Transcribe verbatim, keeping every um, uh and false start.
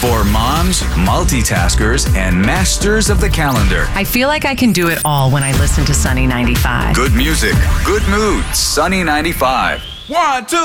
For moms, multitaskers, and masters of the calendar. I feel like I can do it all when I listen to Sunny ninety-five. Good music, good mood, Sunny ninety-five. One, two.